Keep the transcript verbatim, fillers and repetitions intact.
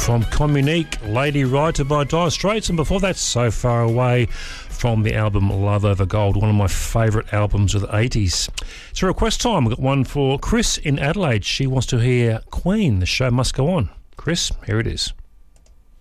from Communique, Lady Writer by Dire Straits, and before that, So Far Away from the album Love Over Gold, one of my favourite albums of the eighties. It's a request time. We've got one for Chris in Adelaide. She wants to hear Queen. The show must go on. Chris, here it is.